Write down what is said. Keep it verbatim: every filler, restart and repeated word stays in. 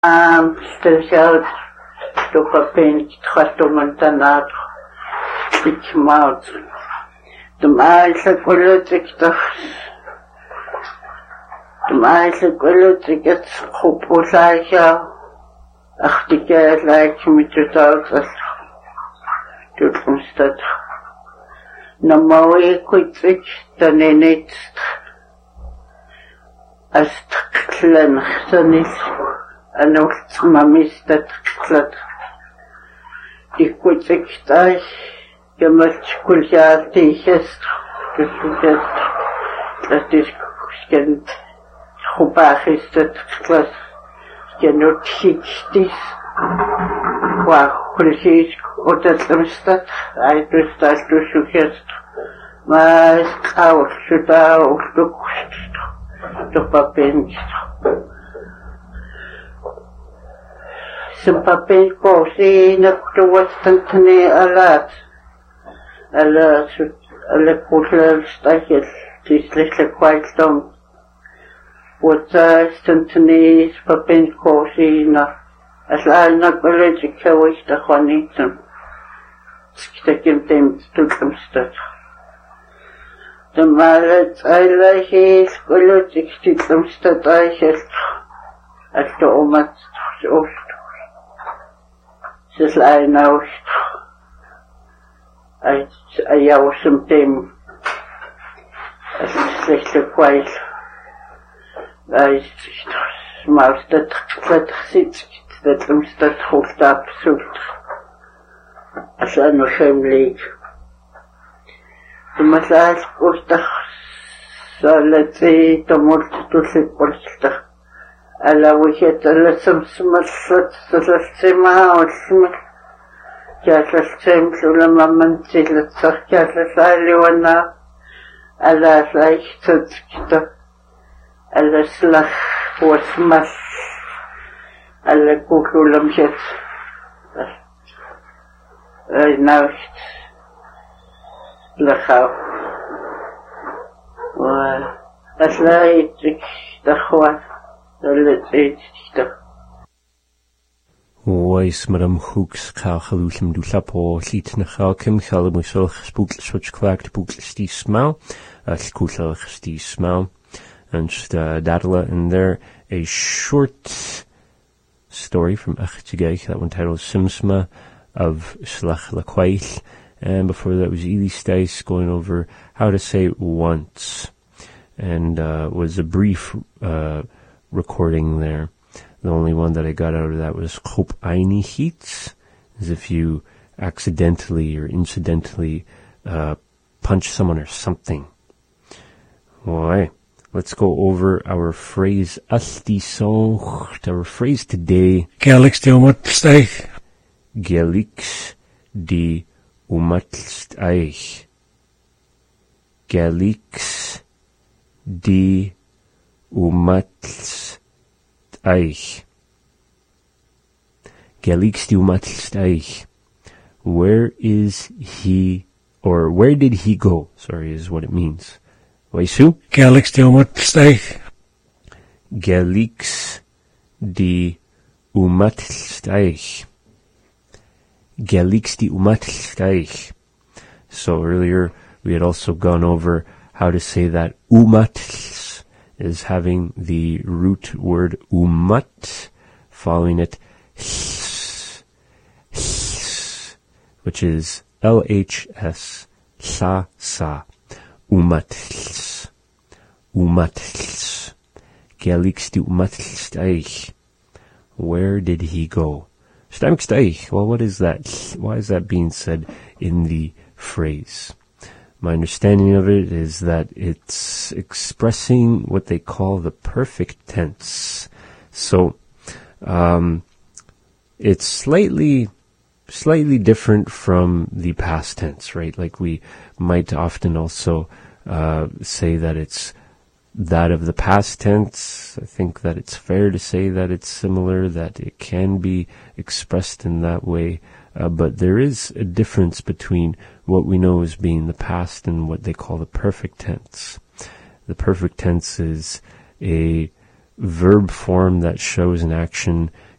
Um, special to papin tratumantanat ich maut dem alte politik doch dem alte politik jetzt kopulaja ach die gleich mit total das tut uns das normal kurzig dann nicht als klein dann ist أنا وقت ما ميستت قتلت دي كنت كتاي كملت كل شيء تيشست كسوجت تلاتيش كنت خباخي ستت قتلت كنت شيكستيس وكل شيء وتتلمستت عيدوستات تسوجت ما استقاوش شتا وفتوكشت تبابينشت Sympapin ko si nagtuwas tantani alat. Ala sut ala kulal stakil tislisle kwailtom. Wata tantani sympapin ko si na asal nagbalajik kawis ta khanitum. Skitakim tem tulkamstat. Damalat aylahi skolojik tulkamstat ayshelt. Alto umat oft. Just like now, I I have something slechte kwijt. I smaakt dat dat zit dat ons dat hoofd absoluut. Als er nog geen leek. De masaal koostig zal het twee tomort tussen koostig. على وجهة اللسم سمسلت سلسمها والسمل جات السمس ولما منزلت صح جات السالي وانا على سايش تذكت على سلخ وسمس على كوكو لمشت اي ناوشت لخاو وأسلايتك دخوات Oes madam hooks kachalulum du lapo lit na chalkim chalamusel spookl switch clacked bookl sti smell a skutel sti smell and dadla in there a short story from Achtigay that one titled Simsma of Shlach Laquail, and before that was Eli Stice going over how to say once, and uh, was a brief uh recording there. The only one that I got out of that was Chop Eini Heats, as if you accidentally or incidentally uh, punch someone or something. Alright, let's go over our phrase Astisoncht, our phrase today. Gelix di umatlsteich. Gelix di umatlsteich. Gelix di umatlsteich. Gelix di umatlsteich. Where is he, or where did he go? Sorry, is what it means. Waisu? Gelix di umatlsteich. Gelix di umatlsteich. Gelix di umatlsteich. So earlier we had also gone over how to say that umatls is having the root word umat, following it hs, hs, which is L H S, sa, sa, umatls, umatls, Gelix di umatls. Where did he go? Well, what is that? Why is that being said in the phrase? My understanding of it is that it's expressing what they call the perfect tense. So, um, it's slightly, slightly different from the past tense, right? Like we might often also, uh, say that it's that of the past tense. I think that it's fair to say that it's similar, that it can be expressed in that way. Uh, but there is a difference between what we know as being the past and what they call the perfect tense. The perfect tense is a verb form that shows an action